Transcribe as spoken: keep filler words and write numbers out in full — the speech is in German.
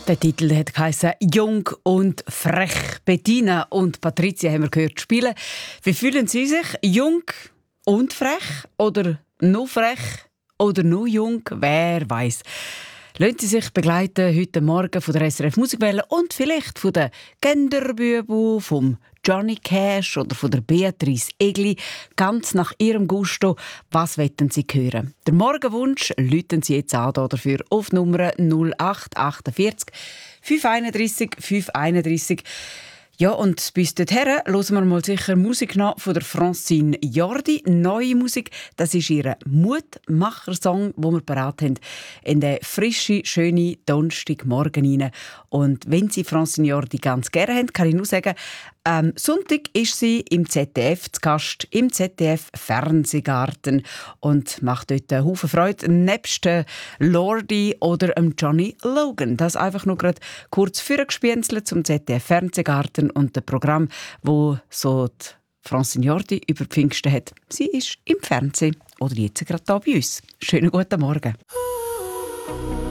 Der Titel hat geheißen «Jung und frech». Bettina und Patricia haben wir gehört spielen. Wie fühlen Sie sich? Jung und frech? Oder nur frech? Oder nur jung? Wer weiß? Lassen Sie sich begleiten heute Morgen von der S R F Musikwelle und vielleicht von der Genderbübu, vom Johnny Cash oder von der Beatrice Egli. Ganz nach Ihrem Gusto. Was wollen Sie hören? Der Morgenwunsch läuten Sie jetzt an dafür auf Nummer null acht achtundvierzig fünf einunddreißig fünf einunddreißig. Ja, und bis dorthin hören wir mal sicher Musik nach von der Francine Jordi. Neue Musik, das ist ihr Mutmacher-Song, den wir parat haben in den frischen, schönen Donnerstagmorgen rein. Und wenn Sie Francine Jordi ganz gerne haben, kann ich nur sagen, am Sonntag ist sie im Z D F zu Gast, im Z D F Fernsehgarten und macht dort einen Haufen Freude, nebst Lordi oder Johnny Logan. Das einfach nur gerade kurz vorgespienzelt zum Z D F Fernsehgarten und dem Programm, wo so die Francine Jordi über Pfingsten hat. Sie ist im Fernsehen oder jetzt gerade hier bei uns. Schönen guten Morgen.